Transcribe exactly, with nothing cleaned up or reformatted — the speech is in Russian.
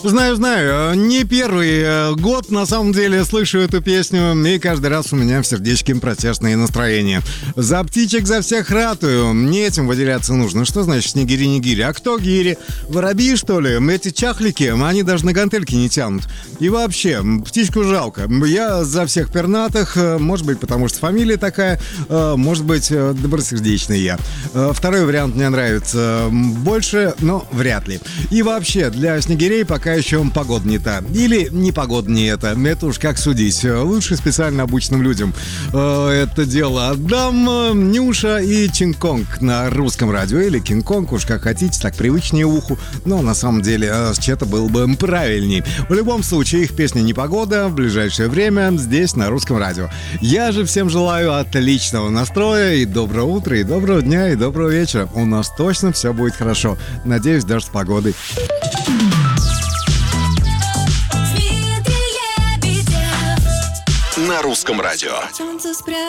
Знаю, знаю, не первый год на самом деле слышу эту песню, и каждый раз у меня в сердечке протестное настроение. За птичек за всех ратую, не этим выделяться нужно. Что значит снегири не гири? А кто гири? Воробьи, что ли? Эти чахлики, они даже на гантельки не тянут. И вообще, птичку жалко. Я за всех пернатых, может быть, потому что фамилия такая, может быть, добросердечный я. Второй вариант мне нравится больше, но вряд ли. И вообще, для снегирей пока еще погода не та. Или не погода не это. Это уж как судить. Лучше специально обученным людям это дело отдам. Нюша и Чинг-Конг на русском радио. Или Кинг-Конг, уж как хотите, так привычнее уху. Но на самом деле что-то было бы правильней. В любом случае, их песня «Непогода» в ближайшее время здесь на русском радио. Я же всем желаю отличного настроя и доброго утра, и доброго дня, и доброго вечера. У нас точно все будет хорошо. Надеюсь, даже с погодой. На русском радио.